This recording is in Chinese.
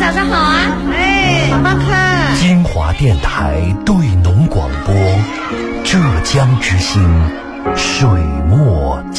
早上好啊！ 哎，妈妈看， 金华电台对农广播，浙江之星，水墨